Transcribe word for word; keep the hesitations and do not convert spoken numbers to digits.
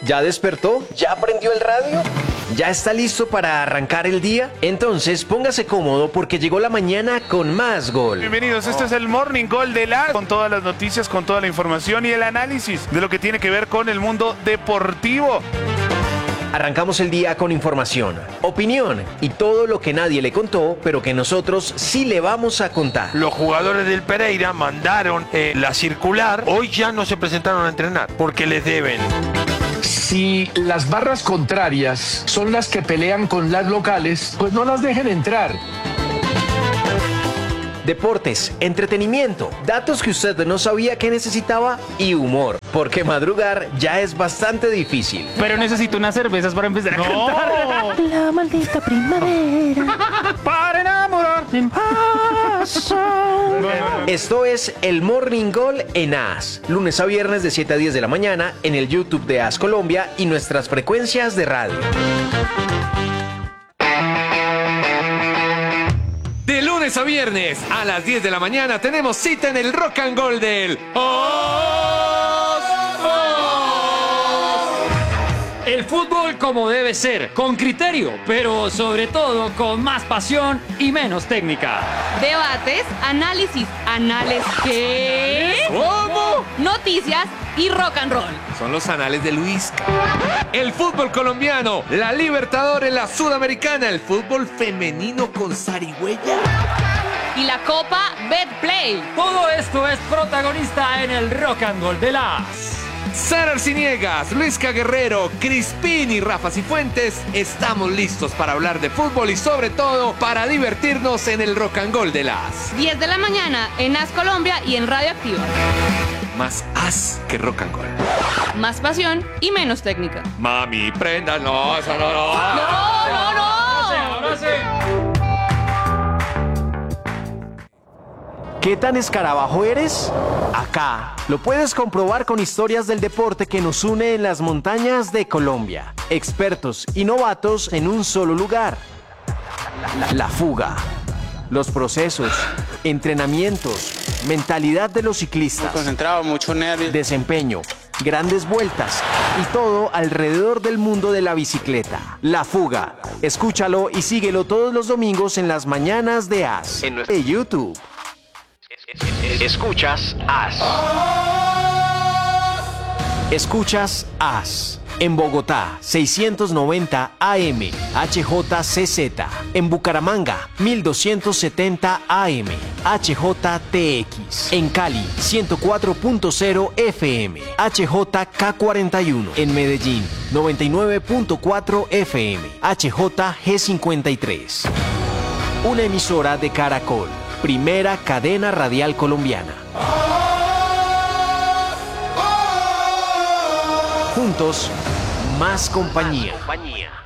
¿Ya despertó? ¿Ya prendió el radio? ¿Ya está listo para arrancar el día? Entonces póngase cómodo porque llegó la mañana con más gol. Bienvenidos, este es el Morning Gol de la con todas las noticias, con toda la información y el análisis de lo que tiene que ver con el mundo deportivo. Arrancamos el día con información, opinión y todo lo que nadie le contó, pero que nosotros sí le vamos a contar. Los jugadores del Pereira mandaron eh, la circular. Hoy ya no se presentaron a entrenar porque les deben. Si las barras contrarias son las que pelean con las locales, pues no las dejen entrar. Deportes, entretenimiento, datos que usted no sabía que necesitaba y humor, porque madrugar ya es bastante difícil. Pero necesito unas cervezas para empezar a No. cantar. La maldita primavera para enamorar sin paso. Esto es el Morning Gol en A S, lunes a viernes de siete a diez de la mañana en el YouTube de A S Colombia y nuestras frecuencias de radio. De lunes a viernes a las diez de la mañana tenemos cita en el Rock and Roll del Os. El fútbol como debe ser, con criterio, pero sobre todo con más pasión y menos técnica. Debates, análisis, análisis, ¿qué? ¿Cómo? Noticias y rock and roll. Son los anales de Luis. El fútbol colombiano, la Libertadores, la Sudamericana, el fútbol femenino con zarigüeya. Y la Copa Betplay. Todo esto es protagonista en el Rock and Roll de las. Sara Arciniegas, Luisca Guerrero, Crispín y Rafa Cifuentes, estamos listos para hablar de fútbol y sobre todo para divertirnos en el Rock and Roll de las. diez de la mañana en A S Colombia y en Radio Activa. Más as que rock and roll. Más pasión y menos técnica. Mami, prenda, no, eso no, no. ¡No, no, no! Ahora sí. ¿Qué tan escarabajo eres? Acá lo puedes comprobar con historias del deporte que nos une en las montañas de Colombia. Expertos y novatos en un solo lugar. La, la fuga. Los procesos, entrenamientos, mentalidad de los ciclistas. Concentrado, mucho nervio. Desempeño, grandes vueltas y todo alrededor del mundo de la bicicleta. La Fuga. Escúchalo y síguelo todos los domingos en las mañanas de A S. En nuestro YouTube. Escuchas A S. Escuchas A S. En Bogotá, seiscientos noventa A M, H J C Z. En Bucaramanga, mil doscientos setenta A M, H J T X. En Cali, ciento cuatro punto cero F M, H J K cuarenta y uno. En Medellín, noventa y nueve punto cuatro F M, H J G cincuenta y tres. Una emisora de Caracol, primera cadena radial colombiana. Juntos, más compañía.